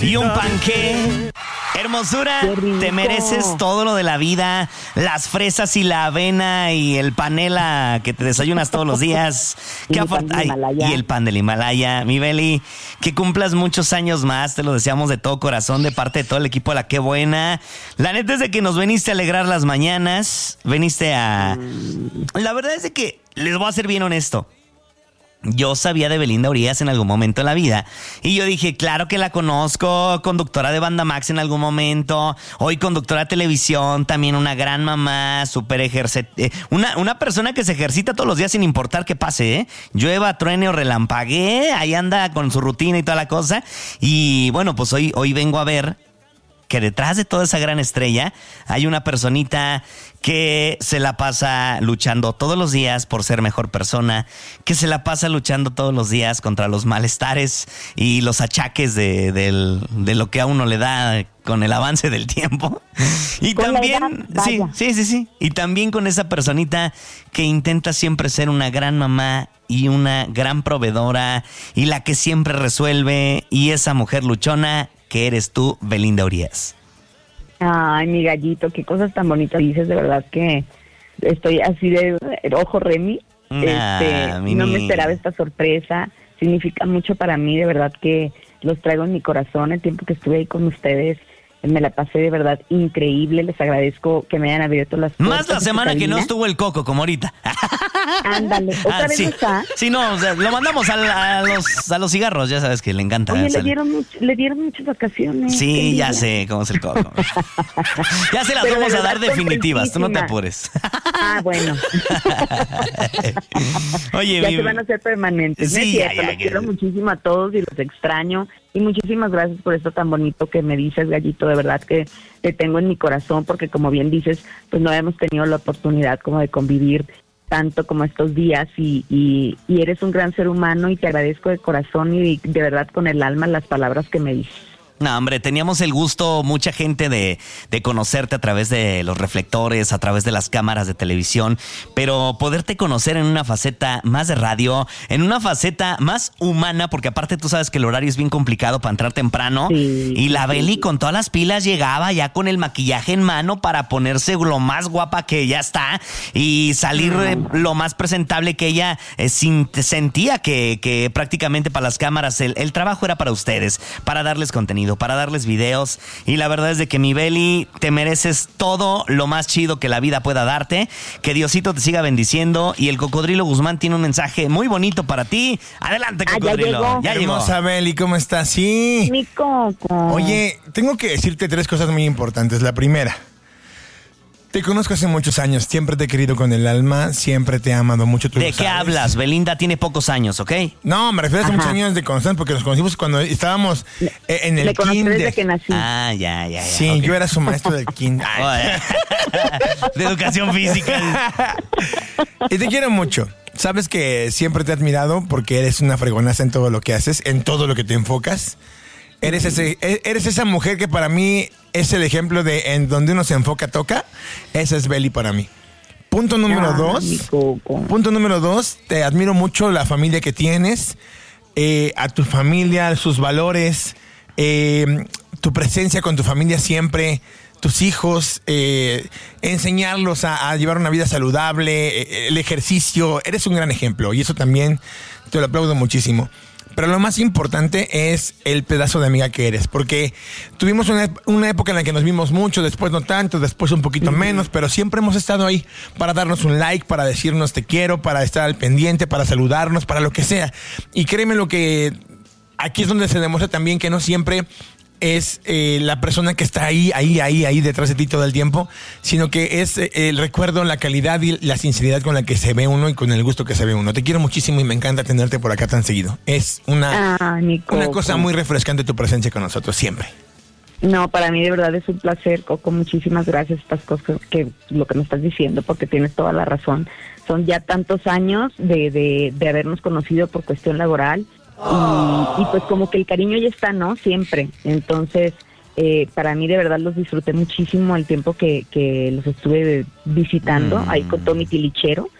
y un panqué. Hermosura, te mereces todo lo de la vida, las fresas y la avena y el panela que te desayunas todos los días. Y el pan del Himalaya. Mi Beli, que cumplas muchos años más, te lo deseamos de todo corazón, de parte de todo el equipo de La Qué Buena. La neta es de que nos veniste a alegrar las mañanas, veniste a... La verdad es de que, les voy a ser bien honesto, yo sabía de Belinda Urias en algún momento en la vida y yo dije, claro que la conozco, conductora de Banda Max en algún momento, hoy conductora de televisión, también una gran mamá, súper una persona que se ejercita todos los días sin importar qué pase, ¿eh? Llueva, truene o relampaguee, ahí anda con su rutina y toda la cosa. Y bueno, pues hoy vengo a ver que detrás de toda esa gran estrella hay una personita que se la pasa luchando todos los días por ser mejor persona, que se la pasa luchando todos los días contra los malestares y los achaques de lo que a uno le da con el avance del tiempo. Y con también, sí. Y también con esa personita que intenta siempre ser una gran mamá y una gran proveedora y la que siempre resuelve, y esa mujer luchona que eres tú, Belinda Urias. Ay, mi gallito, qué cosas tan bonitas dices, de verdad que estoy así de ojo Remy. No me esperaba esta sorpresa, significa mucho para mí, de verdad que los traigo en mi corazón. El tiempo que estuve ahí con ustedes, me la pasé de verdad increíble. Les agradezco que me hayan abierto las puertas. Más la semana que no estuvo el Coco, como ahorita. Ándale, ¿otra vez sí. está? Sí, no, o sea, lo mandamos a los cigarros, ya sabes que le encanta. Oye, le dieron muchas vacaciones. Sí, ya sé cómo es el Coco. Ya se las pero vamos a dar definitivas, tú no te apures. Bueno. Oye, ya se van a hacer permanentes. Sí, ya, los quiero muchísimo a todos y los extraño. Y muchísimas gracias por esto tan bonito que me dices, gallito. De verdad que te tengo en mi corazón, porque como bien dices, pues no hemos tenido la oportunidad como de convivir tanto como estos días, y eres un gran ser humano, y te agradezco de corazón y de verdad con el alma las palabras que me dices. No, hombre, teníamos el gusto, mucha gente, de conocerte a través de los reflectores, a través de las cámaras de televisión, pero poderte conocer en una faceta más de radio, en una faceta más humana, porque aparte tú sabes que el horario es bien complicado para entrar temprano, y la Beli con todas las pilas llegaba ya con el maquillaje en mano para ponerse lo más guapa que ella está y salir lo más presentable que ella sentía que prácticamente para las cámaras el trabajo era para ustedes, para darles contenido, para darles videos, y la verdad es de que, mi Beli, te mereces todo lo más chido que la vida pueda darte, que Diosito te siga bendiciendo, y el Cocodrilo Guzmán tiene un mensaje muy bonito para ti. Adelante, Cocodrilo. Ya llegó. Hermosa Beli, ¿cómo estás? Sí. Mi Coco. Oye, tengo que decirte 3 cosas muy importantes. La primera, te conozco hace muchos años, siempre te he querido con el alma, siempre te he amado mucho. ¿De qué hablas? Belinda tiene pocos años, ¿ok? No, me refiero a muchos años de constancia, porque nos conocimos cuando estábamos en el kinder. Desde que nací. Ah, ya. Sí, okay. Yo era su maestro del kinder. De educación física. Y te quiero mucho. Sabes que siempre te he admirado porque eres una fregonaza en todo lo que haces, en todo lo que te enfocas. Eres esa mujer que para mí es el ejemplo de en donde uno se enfoca, toca. Esa es Beli para mí. Punto número 2, te admiro mucho la familia que tienes, a tu familia, sus valores, tu presencia con tu familia siempre, tus hijos, enseñarlos a llevar una vida saludable, el ejercicio. Eres un gran ejemplo y eso también te lo aplaudo muchísimo. Pero lo más importante es el pedazo de amiga que eres, porque tuvimos una época en la que nos vimos mucho, después no tanto, después un poquito menos, pero siempre hemos estado ahí para darnos un like, para decirnos te quiero, para estar al pendiente, para saludarnos, para lo que sea. Y créeme, lo que aquí es donde se demuestra también que no siempre es la persona que está ahí detrás de ti todo el tiempo, sino que es el recuerdo, la calidad y la sinceridad con la que se ve uno y con el gusto que se ve uno. Te quiero muchísimo y me encanta tenerte por acá tan seguido. Es una cosa muy refrescante tu presencia con nosotros siempre. No, para mí de verdad es un placer, Coco. Muchísimas gracias por estas cosas, lo que me estás diciendo, porque tienes toda la razón. Son ya tantos años de habernos conocido por cuestión laboral. Y pues como que el cariño ya está, ¿no? Siempre. Entonces, para mí de verdad los disfruté muchísimo el tiempo que los estuve visitando ahí con todo mi tilichero.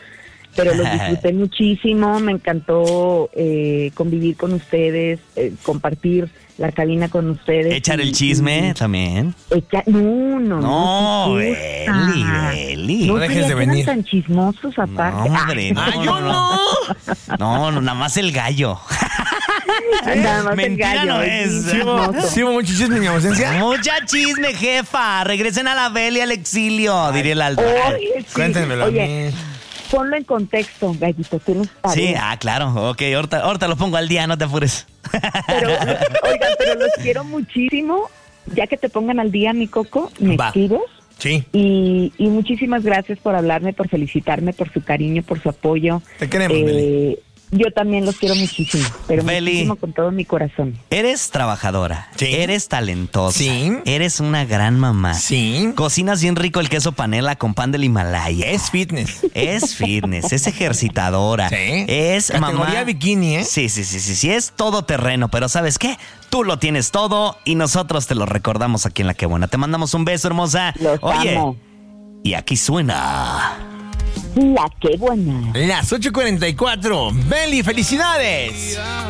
pero los disfruté muchísimo, me encantó convivir con ustedes, compartir la cabina con ustedes. Echar el chisme también. No, Beli. No dejes de venir. tan chismosos aparte. No, hombre, yo no. No, nada más el gallo. Nada más Mentira el gallo, no es. ¿Sí hubo mucho chisme en mi ausencia? Mucha chisme, jefa. Regresen a la Beli al exilio, diría el Aldo. Oye, sí. Cuéntenmelo a Oye, mí. ponlo en contexto, gallito, tienes Sí, tarea. claro. Ok, ahorita lo pongo al día, no te apures. Pero los quiero muchísimo. Ya que te pongan al día, mi Coco, me Va. escribes. Sí, Y muchísimas gracias por hablarme, por felicitarme, por su cariño, por su apoyo. te queremos, Beli. Yo también los quiero muchísimo, pero Beli. muchísimo con todo mi corazón. Eres trabajadora. Sí. Eres talentosa. Sí. Eres una gran mamá. Sí. Cocinas bien rico el queso panela con pan del Himalaya. Es fitness. Es fitness, es ejercitadora. Sí. Es Categoría mamá. bikini, ¿eh? Sí, es todo terreno, pero ¿sabes qué? Tú lo tienes todo y nosotros te lo recordamos aquí en La Qué Buena. Te mandamos un beso, hermosa. Los amo. Y aquí suena. La Qué Buena. Las 8:44. Beli, felicidades.